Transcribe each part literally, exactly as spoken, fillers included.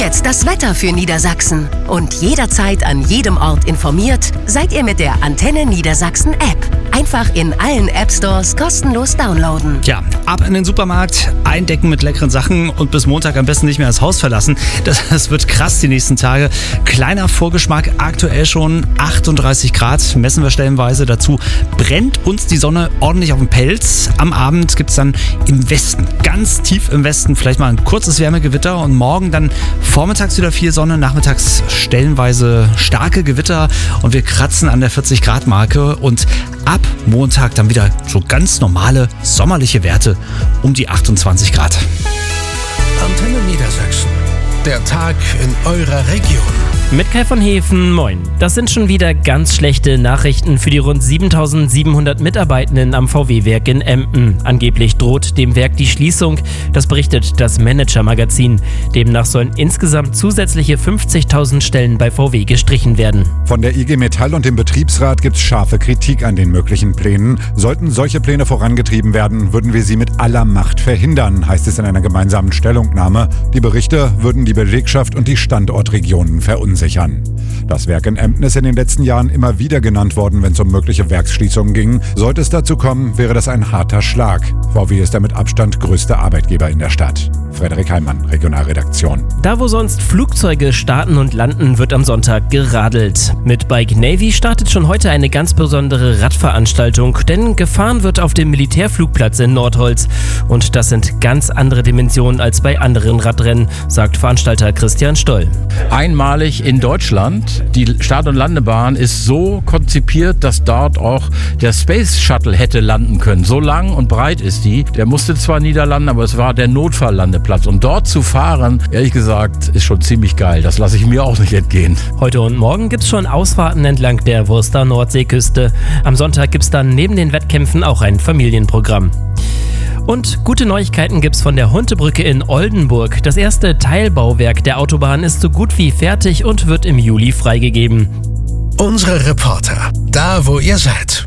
jetzt das Wetter für Niedersachsen. Und jederzeit an jedem Ort informiert seid ihr mit der Antenne Niedersachsen App. Einfach in allen App-Stores kostenlos downloaden. Tja, ab in den Supermarkt, eindecken mit leckeren Sachen und bis Montag am besten nicht mehr das Haus verlassen. Das, das wird krass die nächsten Tage. Kleiner Vorgeschmack, aktuell schon achtunddreißig Grad, messen wir stellenweise. Dazu brennt uns die Sonne ordentlich auf den Pelz. Am Abend gibt es dann im Westen, ganz tief im Westen, vielleicht mal ein kurzes Wärmegewitter und morgen dann vormittags wieder viel Sonne, nachmittags stellenweise starke Gewitter und wir kratzen an der vierzig Grad Marke und ab Montag dann wieder so ganz normale sommerliche Werte um die achtundzwanzig Grad. Antenne Niedersachsen. Der Tag in eurer Region. Mit Kai von Hefen, moin. Das sind schon wieder ganz schlechte Nachrichten für die rund siebentausendsiebenhundert Mitarbeitenden am V W-Werk in Emden. Angeblich droht dem Werk die Schließung, das berichtet das Manager-Magazin. Demnach sollen insgesamt zusätzliche fünfzigtausend Stellen bei V W gestrichen werden. Von der I G Metall und dem Betriebsrat gibt es scharfe Kritik an den möglichen Plänen. Sollten solche Pläne vorangetrieben werden, würden wir sie mit aller Macht verhindern, heißt es in einer gemeinsamen Stellungnahme. Die Berichte würden die Belegschaft und die Standortregionen verunsichern. Das Werk in Emden ist in den letzten Jahren immer wieder genannt worden, wenn es um mögliche Werksschließungen ging. Sollte es dazu kommen, wäre das ein harter Schlag. V W ist der mit Abstand größte Arbeitgeber in der Stadt. Frederik Heimann, Regionalredaktion. Da wo sonst Flugzeuge starten und landen, wird am Sonntag geradelt. Mit Bike Navy startet schon heute eine ganz besondere Radveranstaltung, denn gefahren wird auf dem Militärflugplatz in Nordholz. Und das sind ganz andere Dimensionen als bei anderen Radrennen, sagt Veranstalter Christian Stoll. Einmalig in Deutschland. Die Start- und Landebahn ist so konzipiert, dass dort auch der Space Shuttle hätte landen können. So lang und breit ist die. Der musste zwar niederlanden, aber es war der Notfalllandeplatz. Und dort zu fahren, ehrlich gesagt, ist schon ziemlich geil. Das lasse ich mir auch nicht entgehen. Heute und morgen gibt es schon Ausfahrten entlang der Wurster Nordseeküste. Am Sonntag gibt es dann neben den Wettkämpfen auch ein Familienprogramm. Und gute Neuigkeiten gibt's von der Huntebrücke in Oldenburg. Das erste Teilbauwerk der Autobahn ist so gut wie fertig und wird im Juli freigegeben. Unsere Reporter, da wo ihr seid.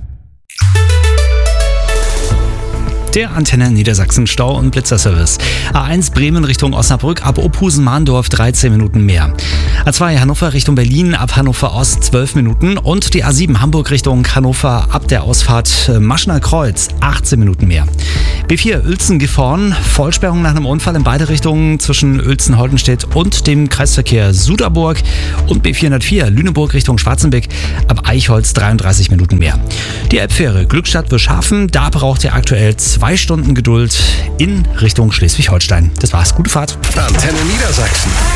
Der Antenne Niedersachsen Stau- und Blitzerservice. A eins Bremen Richtung Osnabrück ab Opusen-Mahndorf dreizehn Minuten mehr. A zwei Hannover Richtung Berlin ab Hannover Ost zwölf Minuten und die A sieben Hamburg Richtung Hannover ab der Ausfahrt Maschner Kreuz achtzehn Minuten mehr. B vier Uelzen-Gifhorn, Vollsperrung nach einem Unfall in beide Richtungen zwischen Uelzen-Holdenstedt und dem Kreisverkehr Suderburg und B vierhundertvier Lüneburg Richtung Schwarzenbeck ab Eichholz dreiunddreißig Minuten mehr. Die Elbfähre Glückstadt-Wischhafen, da braucht ihr aktuell zwei Zwei Stunden Geduld in Richtung Schleswig-Holstein. Das war's. Gute Fahrt. Antenne Niedersachsen.